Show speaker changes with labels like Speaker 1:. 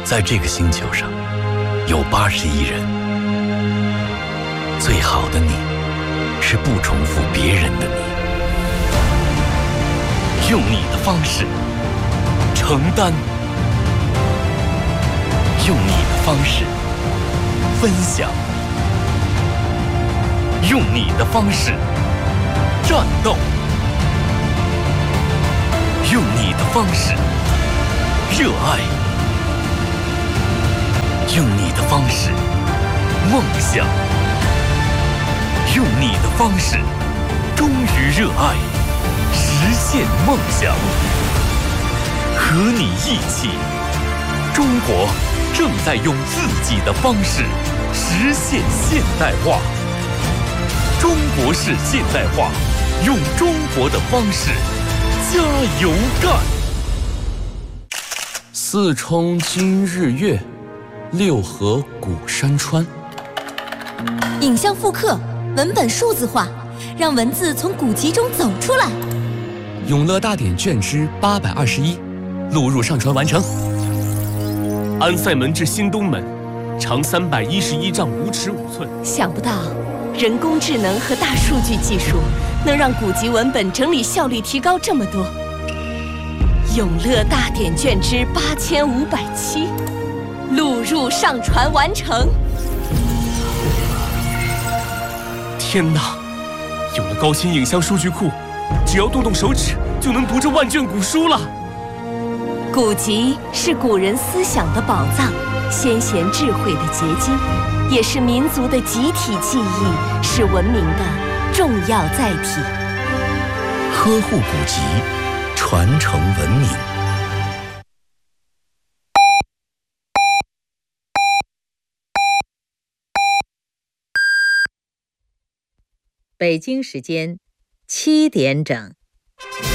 Speaker 1: 在这个星球上有80亿人，最好的你是不重复别人的你，用你的方式承担，用你的方式分享，用你的方式战斗，用你的方式热爱，用你的方式梦想，用你的方式忠于热爱，实现梦想。和你一起，中国正在用自己的方式实现现代化。中国式现代化，用中国的方式加油干。
Speaker 2: 四冲今日月，六合古山川。
Speaker 3: 影像复刻，文本数字化，让文字从古籍中走出来。
Speaker 2: 永乐大典卷之821，录入上传完成。
Speaker 4: 安塞门至新东门，长311丈5尺5寸。
Speaker 3: 想不到，人工智能和大数据技术能让古籍文本整理效率提高这么多。永乐大典卷之8507，录入上传完成。
Speaker 4: 天哪！有了高清影像数据库，只要动动手指就能读这万卷古书了。
Speaker 3: 古籍是古人思想的宝藏，先贤智慧的结晶，也是民族的集体记忆，是文明的重要载体。
Speaker 1: 呵护古籍，传承文明。
Speaker 5: 北京时间7点整。